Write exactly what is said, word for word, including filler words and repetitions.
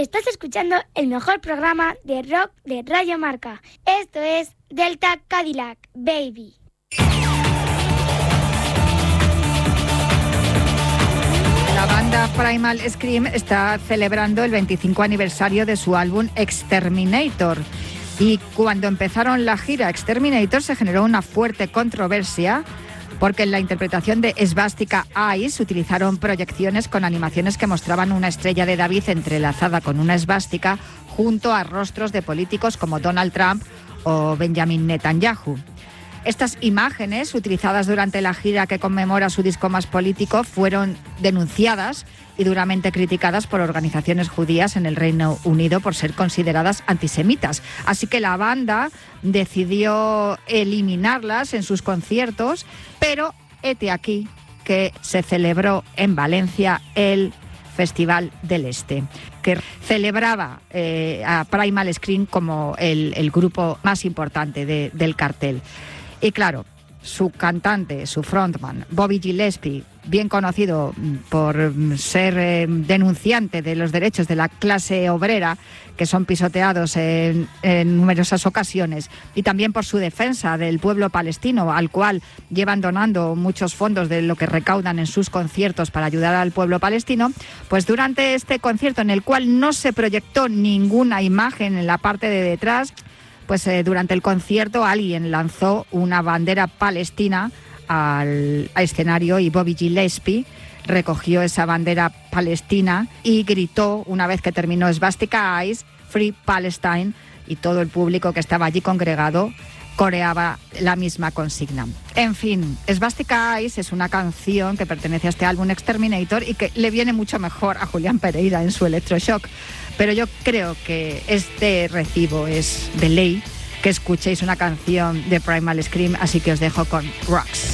Estás escuchando el mejor programa de rock de Radio Marca. Esto es Delta Cadillac, Baby. La banda Primal Scream está celebrando el veinticinco aniversario de su álbum Exterminator. Y cuando empezaron la gira Exterminator se generó una fuerte controversia porque en la interpretación de Svastika Eyes utilizaron proyecciones con animaciones que mostraban una estrella de David entrelazada con una esvástica junto a rostros de políticos como Donald Trump o Benjamin Netanyahu. Estas imágenes, utilizadas durante la gira que conmemora su disco más político, fueron denunciadas y duramente criticadas por organizaciones judías en el Reino Unido por ser consideradas antisemitas. Así que la banda decidió eliminarlas en sus conciertos, pero hete aquí que se celebró en Valencia el Festival del Este, que celebraba eh, a Primal Scream como el, el grupo más importante de, del cartel. Y claro, su cantante, su frontman, Bobby Gillespie, bien conocido por ser eh, denunciante de los derechos de la clase obrera, que son pisoteados en, en numerosas ocasiones, y también por su defensa del pueblo palestino, al cual llevan donando muchos fondos de lo que recaudan en sus conciertos para ayudar al pueblo palestino, pues durante este concierto, en el cual no se proyectó ninguna imagen en la parte de detrás, pues eh, durante el concierto alguien lanzó una bandera palestina al, al escenario y Bobby Gillespie recogió esa bandera palestina y gritó, una vez que terminó Svastika Eyes, Free Palestine, y todo el público que estaba allí congregado coreaba la misma consigna. En fin, Svastika Eyes es una canción que pertenece a este álbum Exterminator y que le viene mucho mejor a Julián Pereira en su Electroshock. Pero yo creo que este recibo es de ley que escuchéis una canción de Primal Scream, así que os dejo con Rocks.